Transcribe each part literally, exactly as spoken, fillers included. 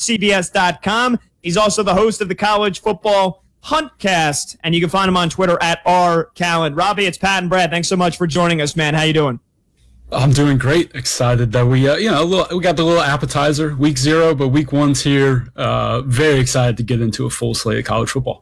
C B S dot com. He's also the host of the College Football Huntcast, and you can find him on Twitter at R Callen. Robbie, it's Pat and Brad. Thanks so much for joining us, man. How you doing? I'm doing great. Excited that we, uh, you know, a little, we got the little appetizer, week zero, but week one's here. Uh, very excited to get into a full slate of college football.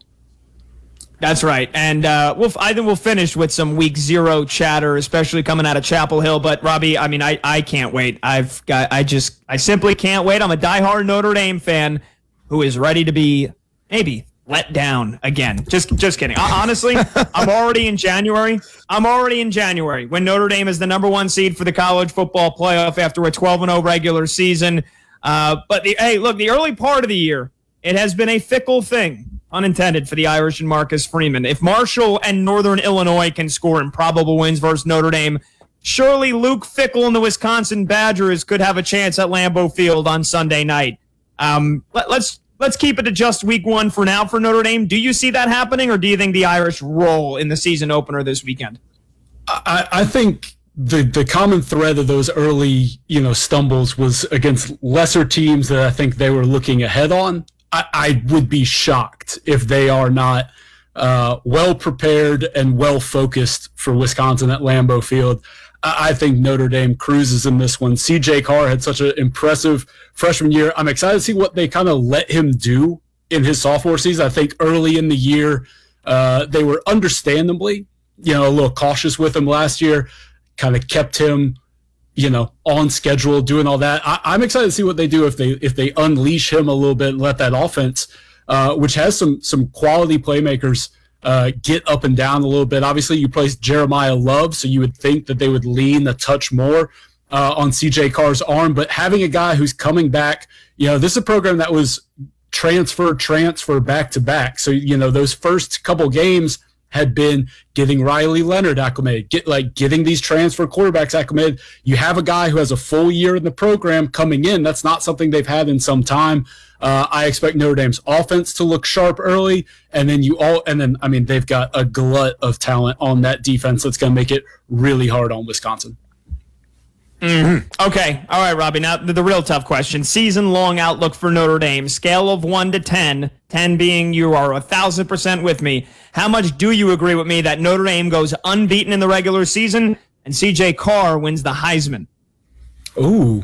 That's right, and uh, we'll, I think we'll finish with some week zero chatter, especially coming out of Chapel Hill. But Robbie, I mean, I, I can't wait. I've got, I just, I simply can't wait. I'm a diehard Notre Dame fan who is ready to be maybe let down again. Just, just kidding. Honestly, I'm already in January. I'm already in January when Notre Dame is the number one seed for the college football playoff after a twelve and oh regular season. Uh, but the, hey, look, the early part of the year, it has been a fickle thing. Unintended for the Irish and Marcus Freeman. If Marshall and Northern Illinois can score improbable wins versus Notre Dame, surely Luke Fickell and the Wisconsin Badgers could have a chance at Lambeau Field on Sunday night. Um, let, let's let's keep it to just week one for now for Notre Dame. Do you see that happening, or do you think the Irish roll in the season opener this weekend? I, I think the the common thread of those early, you know, stumbles was against lesser teams that I think they were looking ahead on. I, I would be shocked if they are not uh, well prepared and well focused for Wisconsin at Lambeau Field. I, I think Notre Dame cruises in this one. C J Carr had such an impressive freshman year. I'm excited to see what they kind of let him do in his sophomore season. I think early in the year uh, they were understandably, you know, a little cautious with him last year. Kind of kept him, you know, on schedule, doing all that. I, I'm excited to see what they do if they if they unleash him a little bit and let that offense, uh, which has some some quality playmakers, uh, get up and down a little bit. Obviously, you placed Jeremiah Love, so you would think that they would lean a touch more uh, on C J Carr's arm. But having a guy who's coming back, you know, this is a program that was transfer, transfer, back to back. So, you know, those first couple games had been getting Riley Leonard acclimated, get like getting these transfer quarterbacks acclimated. You have a guy who has a full year in the program coming in. That's not something they've had in some time. Uh, I expect Notre Dame's offense to look sharp early, and then you all, and then I mean they've got a glut of talent on that defense that's going to make it really hard on Wisconsin. Mm-hmm. Okay. All right, Robbie. Now, the, the real tough question. Season-long outlook for Notre Dame. Scale of one to ten, ten being you are one thousand percent with me. How much do you agree with me that Notre Dame goes unbeaten in the regular season and C J Carr wins the Heisman? Ooh.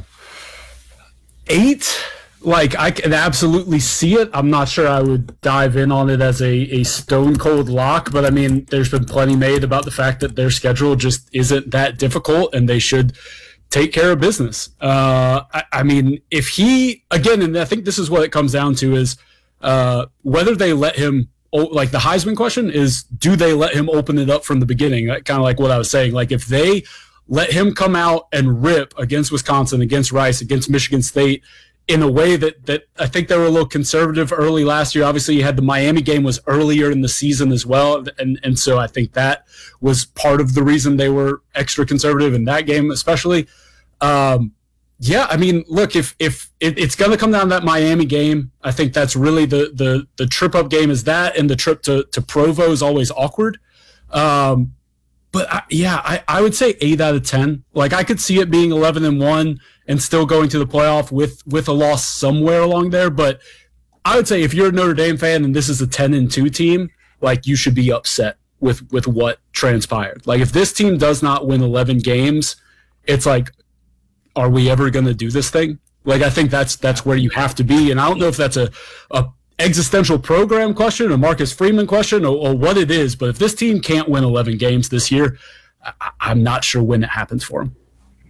Eight? Like, I can absolutely see it. I'm not sure I would dive in on it as a, a stone-cold lock, but, I mean, there's been plenty made about the fact that their schedule just isn't that difficult, and they should take care of business. Uh, I, I mean, if he, again, and I think this is what it comes down to is uh, whether they let him, like the Heisman question is, do they let him open it up from the beginning? Kind of like what I was saying. Like if they let him come out and rip against Wisconsin, against Rice, against Michigan State in a way that, that I think they were a little conservative early last year. Obviously, you had the Miami game was earlier in the season as well. And, and so I think that was part of the reason they were extra conservative in that game, especially. Um, yeah, I mean, look, if if it, it's going to come down to that Miami game, I think that's really the the the trip up game is that, and the trip to, to Provo is always awkward. Um, but I, yeah, I, I would say eight out of ten. Like I could see it being eleven and one and still going to the playoff with with a loss somewhere along there. But I would say if you're a Notre Dame fan and this is a ten and two team, like you should be upset with with what transpired. Like if this team does not win eleven games, it's like, are we ever going to do this thing? Like, I think that's that's where you have to be. And I don't know if that's a, a existential program question, a Marcus Freeman question, or, or what it is. But if this team can't win eleven games this year, I, I'm not sure when it happens for them.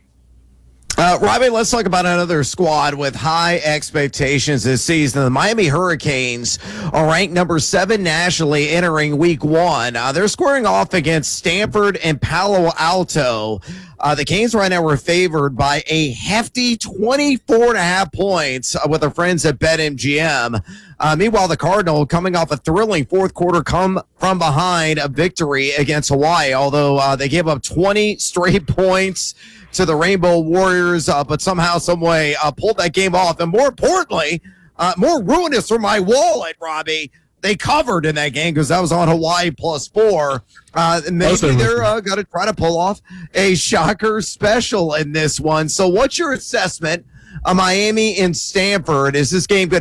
Uh, Robbie, let's talk about another squad with high expectations this season. The Miami Hurricanes are ranked number seven nationally entering week one. Uh, they're squaring off against Stanford and Palo Alto. Uh, the Canes right now were favored by a hefty twenty-four and a half points uh, with our friends at BetMGM. Uh, meanwhile, the Cardinal coming off a thrilling fourth quarter come from behind a victory against Hawaii, although uh, they gave up twenty straight points to the Rainbow Warriors, uh, but somehow, some way, uh, pulled that game off. And more importantly, uh, more ruinous for my wallet, Robbie, they covered in that game because that was on Hawaii plus four. Uh, maybe they're uh, going to try to pull off a shocker special in this one. So what's your assessment of Miami and Stanford? Is this game going